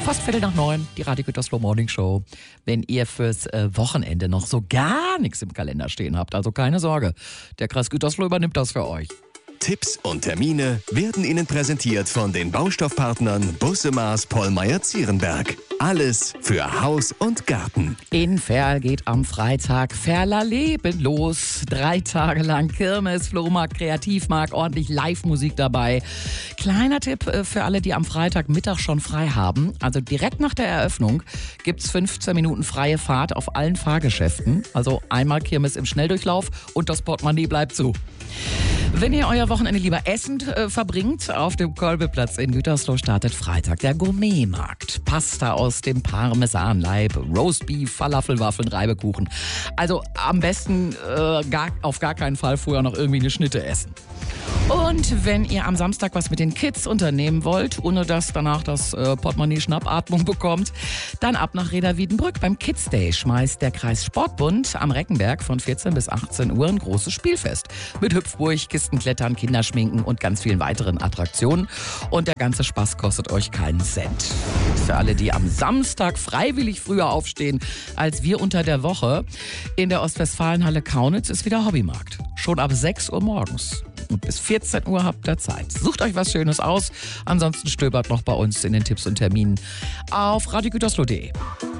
Fast 8:15, die Radio Gütersloh Morning Show. Wenn ihr fürs Wochenende noch so gar nichts im Kalender stehen habt, also keine Sorge, der Kreis Gütersloh übernimmt das für euch. Tipps und Termine werden Ihnen präsentiert von den Baustoffpartnern Busse Maas Pollmeyer-Zierenberg. Alles für Haus und Garten. In Verl geht am Freitag Verler Leben los. 3 Tage lang Kirmes, Flohmarkt, Kreativmarkt, ordentlich Live-Musik dabei. Kleiner Tipp für alle, die am Freitagmittag schon frei haben. Also direkt nach der Eröffnung gibt's 15 Minuten freie Fahrt auf allen Fahrgeschäften. Also einmal Kirmes im Schnelldurchlauf und das Portemonnaie bleibt zu. Wenn ihr euer Wochenende lieber essend verbringt, auf dem Kolbeplatz in Gütersloh startet Freitag der Gourmetmarkt. Pasta aus dem Parmesanleib, Roastbeef, Falafelwaffeln, Reibekuchen. Also am besten auf gar keinen Fall vorher noch irgendwie eine Schnitte essen. Und wenn ihr am Samstag was mit den Kids unternehmen wollt, ohne dass danach das Portemonnaie Schnappatmung bekommt, dann ab nach Reda-Wiedenbrück. Beim Kids Day schmeißt der Kreis Sportbund am Reckenberg von 14 bis 18 Uhr ein großes Spielfest. Mit Hüpfburg, Kistenklettern, Kinderschminken und ganz vielen weiteren Attraktionen. Und der ganze Spaß kostet euch keinen Cent. Für alle, die am Samstag freiwillig früher aufstehen als wir unter der Woche, in der Ostwestfalenhalle Kaunitz ist wieder Hobbymarkt. Schon ab 6 Uhr morgens. Und bis 14 Uhr habt ihr Zeit. Sucht euch was Schönes aus. Ansonsten stöbert noch bei uns in den Tipps und Terminen auf radiogütersloh.de.